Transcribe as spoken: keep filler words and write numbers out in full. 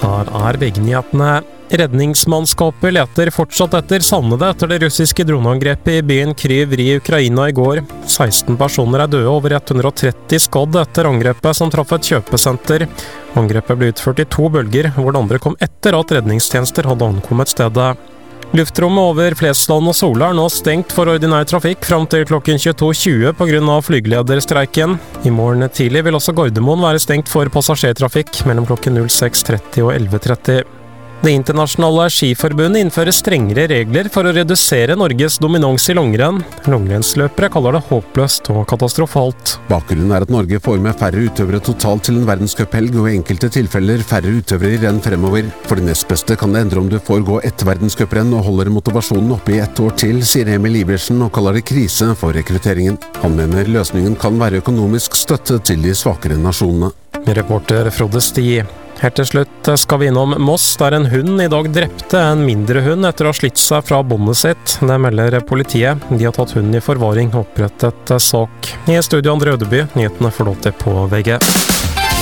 Her er VG-nyhetene. Redningsmannskapet leter fortsatt etter savnede etter det russiske droneangrepet i byen Kryv i Ukraina i går. seksten personer er døde, over hundre og tretti skadd etter angrepet som traff et kjøpesenter. Angrepet ble utført i to bølger, hvor det andre kom etter at redningstjenester hadde ankommet stedet. Luftrommet over Flesland og Sola er nå stengt for ordinær trafikk fram til klokken tjueto tjue på grunn av flygelederstreiken. I morgen tidlig vil også Gardermoen være stengt for passasjertrafikk mellom klokken null seks tretti og elleve tretti. Det internasjonale skiforbundet innfører strengere regler for å redusere Norges dominans i langrenn. Langrennsløpere kaller det håpløst og katastrofalt. Bakgrunnen er at Norge får med færre utøvere totalt til en verdenscuphelg, og i enkelte tilfeller færre utøvere i renn fremover. For det nest beste kan det endre om du får gå ett verdenscuprenn og holder motivasjonen oppe i ett år til, sier Emil Iversen og kaller det krise for rekrutteringen. Han mener løsningen kan være økonomisk støtte til de svakere nasjonene. Reporter Frode Sti. Helt til slutt skal vi innom Moss, der en hund i dag drepte en mindre hund etter å ha slitt seg fra båndet sitt. Det melder politiet. De har tatt hunden i forvaring og opprettet sak. I studio Andre Ødeby, nyhetene får lov til på V G.